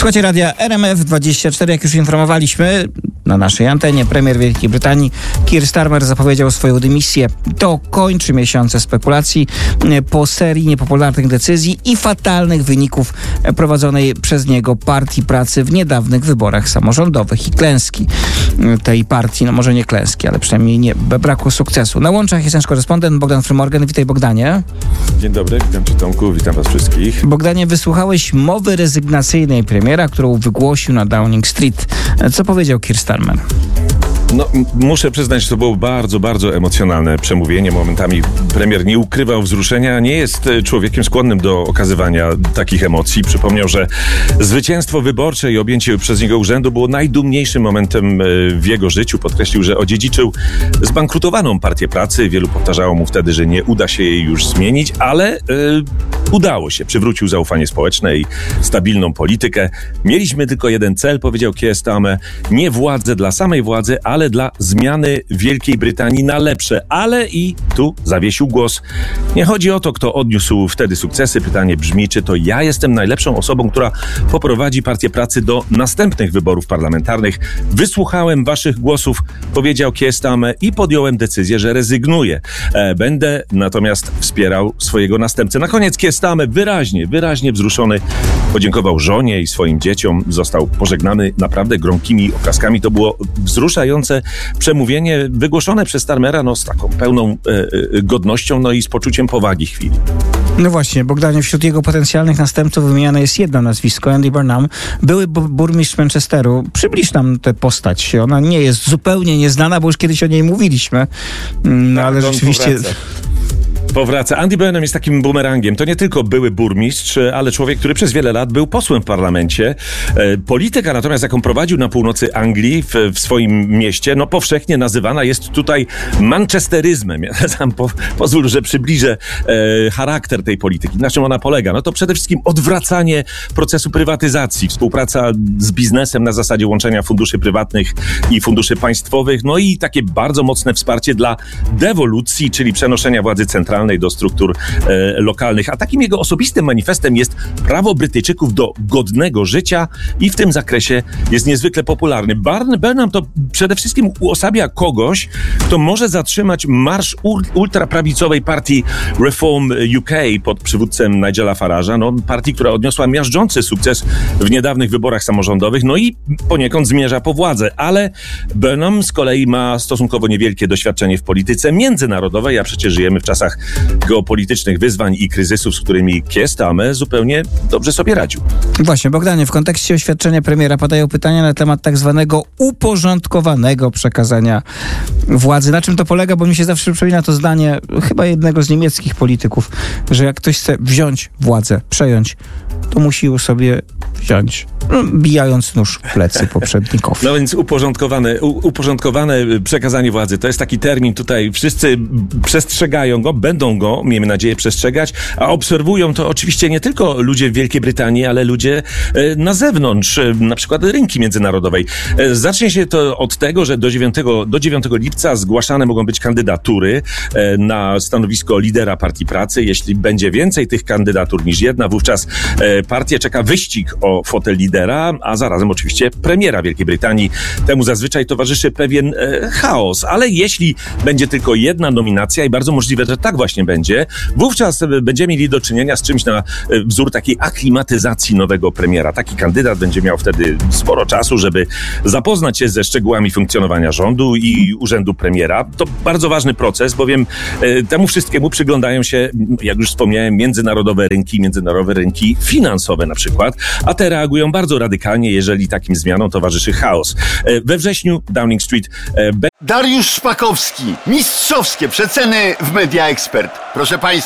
Słuchajcie radia RMF24, jak już informowaliśmy na naszej antenie, premier Wielkiej Brytanii Keir Starmer zapowiedział swoją dymisję. To kończy miesiące spekulacji po serii niepopularnych decyzji i fatalnych wyników prowadzonej przez niego Partii Pracy w niedawnych wyborach samorządowych i klęski tej partii, no może nie klęski, ale przynajmniej nie braku sukcesu. Na łączach jest nasz korespondent Bogdan Frymorgan. Witaj, Bogdanie. Dzień dobry, witam Cię, Tomku, witam Was wszystkich. Bogdanie, wysłuchałeś mowy rezygnacyjnej premiera, którą wygłosił na Downing Street. Co powiedział Keir Starmer? No, muszę przyznać, że to było bardzo, bardzo emocjonalne przemówienie. Momentami premier nie ukrywał wzruszenia. Nie jest człowiekiem skłonnym do okazywania takich emocji. Przypomniał, że zwycięstwo wyborcze i objęcie przez niego urzędu było najdumniejszym momentem w jego życiu. Podkreślił, że odziedziczył zbankrutowaną Partię Pracy. Wielu powtarzało mu wtedy, że nie uda się jej już zmienić, ale udało się. Przywrócił zaufanie społeczne i stabilną politykę. Mieliśmy tylko jeden cel, powiedział Keir Starmer. Nie władzę dla samej władzy, ale dla zmiany Wielkiej Brytanii na lepsze. Ale i tu zawiesił głos. Nie chodzi o to, kto odniósł wtedy sukcesy. Pytanie brzmi, czy to ja jestem najlepszą osobą, która poprowadzi Partię Pracy do następnych wyborów parlamentarnych. Wysłuchałem waszych głosów, powiedział Keir Starmer, i podjąłem decyzję, że rezygnuję. Będę natomiast wspierał swojego następcę. Na koniec Keir Starmer wyraźnie wzruszony podziękował żonie i swoim dzieciom. Został pożegnany naprawdę gromkimi oklaskami. To było wzruszające przemówienie wygłoszone przez Starmera z taką pełną godnością i z poczuciem powagi chwili. No właśnie, Bogdanie, wśród jego potencjalnych następców wymieniane jest jedno nazwisko, Andy Burnham, były burmistrz Manchesteru. Przybliż nam tę postać. Ona nie jest zupełnie nieznana, bo już kiedyś o niej mówiliśmy. Ale rzeczywiście... Powraca. Andy Burnham jest takim bumerangiem. To nie tylko były burmistrz, ale człowiek, który przez wiele lat był posłem w parlamencie. Polityka natomiast, jaką prowadził na północy Anglii, w swoim mieście, powszechnie nazywana jest tutaj manchesteryzmem. Ja sam pozwól, że przybliżę charakter tej polityki. Na czym ona polega? To przede wszystkim odwracanie procesu prywatyzacji, współpraca z biznesem na zasadzie łączenia funduszy prywatnych i funduszy państwowych, i takie bardzo mocne wsparcie dla dewolucji, czyli przenoszenia władzy centralnej do struktur lokalnych. A takim jego osobistym manifestem jest prawo Brytyjczyków do godnego życia i w tym zakresie jest niezwykle popularny. Burnham to przede wszystkim uosabia kogoś, kto może zatrzymać marsz ultraprawicowej partii Reform UK pod przywódcą Nigela Farage'a, partii, która odniosła miażdżący sukces w niedawnych wyborach samorządowych, i poniekąd zmierza po władzę. Ale Burnham z kolei ma stosunkowo niewielkie doświadczenie w polityce międzynarodowej, a przecież żyjemy w czasach geopolitycznych wyzwań i kryzysów, z którymi Keir Starmer zupełnie dobrze sobie radził. Właśnie, Bogdanie, w kontekście oświadczenia premiera padają pytania na temat tak zwanego uporządkowanego przekazania władzy. Na czym to polega? Bo mi się zawsze przypomina to zdanie chyba jednego z niemieckich polityków, że jak ktoś chce wziąć władzę, przejąć, to musi ją sobie wziąć, bijając nóż w plecy poprzednikowi. Więc uporządkowane przekazanie władzy to jest taki termin, tutaj wszyscy przestrzegają go, będą go, miejmy nadzieję, przestrzegać, a obserwują to oczywiście nie tylko ludzie w Wielkiej Brytanii, ale ludzie na zewnątrz, na przykład rynki międzynarodowej. Zacznie się to od tego, że do 9 lipca zgłaszane mogą być kandydatury na stanowisko lidera Partii Pracy. Jeśli będzie więcej tych kandydatur niż jedna, wówczas partię czeka wyścig o fotel lidera, a zarazem oczywiście premiera Wielkiej Brytanii. Temu zazwyczaj towarzyszy pewien chaos, ale jeśli będzie tylko jedna nominacja, i bardzo możliwe, że tak właśnie będzie, wówczas będziemy mieli do czynienia z czymś na wzór takiej aklimatyzacji nowego premiera. Taki kandydat będzie miał wtedy sporo czasu, żeby zapoznać się ze szczegółami funkcjonowania rządu i urzędu premiera. To bardzo ważny proces, bowiem temu wszystkiemu przyglądają się, jak już wspomniałem, międzynarodowe rynki finansowe na przykład, a te reagują bardzo radykalnie, jeżeli takim zmianom towarzyszy chaos. We wrześniu Downing Street... Dariusz Szpakowski. Mistrzowskie przeceny w Media Expert. Proszę Państwa.